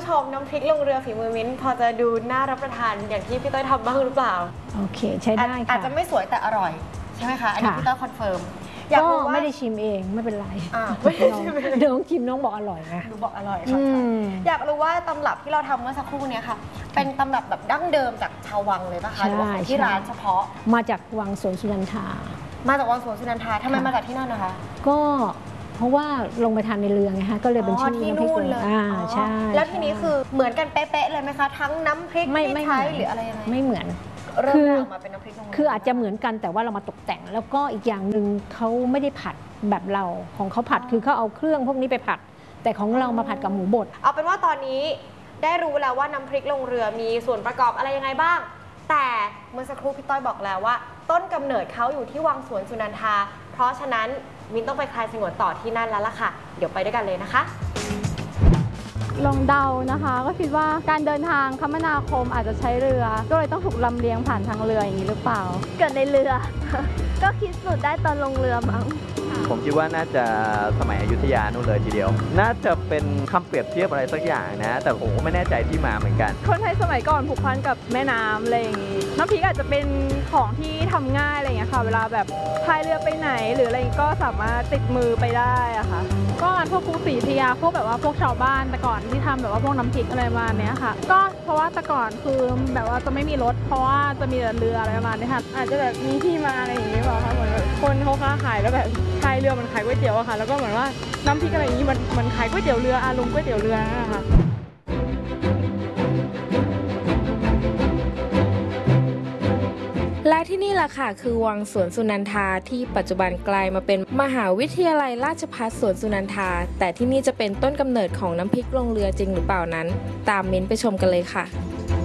ชมน้ำพริกลงเรือฝีมือมิ้นพอจะดูน่ารับประทานอย่างที่พี่ต้อยทำบ้างหรือเปล่าโอเคใช้ได้ค่ะอาจจะไม่สวยแต่อร่อยใช่ไหมคะอันนี้พี่ต้อยคอนเฟิร์มก็ไม่ได้ชิมเองไม่เป็นไรน้องชิมน้องบอกอร่อยนะดูบอกอร่อยค่ะอยากรู้ว่าตำรับที่เราทำเมื่อสักครู่นี้ค่ะเป็นตำรับแบบดั้งเดิมจากชาววังเลยป่ะคะหรือว่าที่ร้านเฉพาะมาจากวังสวนสุนันทามาจากวังสวนสุนันทาทำไมมาจากที่นั่นนะคะก็เพราะว่าลงไปทานในเรือไงฮะก็เลยเป็นชื่อที่นู่นเลยใช่แล้วทีนี้คือเหมือนกันเป๊ะๆเลยไหมคะทั้งน้ำพริกที่ใช้หรืออะไรยังไงไม่เหมือนคืออาจจะเหมือนกันแต่ว่าเรามาตกแต่งแล้วก็อีกอย่างหนึ่งเขาไม่ได้ผัดแบบเราของเขาผัดคือเขาเอาเครื่องพวกนี้ไปผัดแต่ของเรามาผัดกับหมูบดเอาเป็นว่าตอนนี้ได้รู้แล้วว่าน้ำพริกลงเรือมีส่วนประกอบอะไรยังไงบ้างแต่เมื่อสักครู่พี่ต้อยบอกแล้วว่าต้นกำเนิดเขาอยู่ที่วังสวนสุนันทาเพราะฉะนั้นมินต้องไปคลายสงวนต่อที่นั่นแล้วล่ะค่ะเดี๋ยวไปด้วยกันเลยนะคะลองเดานะคะก็คิดว่าการเดินทางคมนาคมอาจจะใช้เรือก็เลยต้องถูกลำเลียงผ่านทางเรืออย่างนี้หรือเปล่าเกิดในเรือ ก็คิดสูตรได้ตอนลงเรือมั้งผมคิดว่าน่าจะสมัยอยุธยานู่นเลยทีเดียวน่าจะเป็นคำเปรียบเทียบอะไรสักอย่างนะแต่ผมก็ไม่แน่ใจที่มาเหมือนกันคนไทยสมัยก่อนผูกพันกับแม่น้ำอะไรอย่างนี้น้ำพริกอาจจะเป็นของที่ทำง่ายอะไรอย่างเงี้ยค่ะเวลาแบบพายเรือไปไหนหรืออะไรก็สามารถติดมือไปได้อะค่ะก็พวกกรุงศรีอยุธยาพวกแบบว่าพวกชาวบ้านแต่ก่อนที่ทำแบบว่าพวกน้ำพริกอะไรมาเนี้ยค่ะก็เพราะว่าแต่ก่อนคือแบบว่าจะไม่มีรถเพราะว่าจะมีแต่เรืออะไรประมาณนี้ค่ะอาจจะแบบมีที่มาอะไรอย่างนี้เปล่าคะเหมือนคนเขาค้าขายแล้วแบบพายเรือมันขายก๋วยเตี๋ยวอะค่ะแล้วก็เหมือนว่าน้ำพริกอะไรอย่างนี้มันขายก๋วยเตี๋ยวเรืออารมณ์ก๋วยเตี๋ยวเรือนะคะและที่นี่แหละค่ะคือวังสวนสุนันทาที่ปัจจุบันกลายมาเป็นมหาวิทยาลัยราชภัฏสวนสุนันทาแต่ที่นี่จะเป็นต้นกำเนิดของน้ำพริกลงเรือจริงหรือเปล่านั้นตามมิ้นไปชมกันเลยค่ะ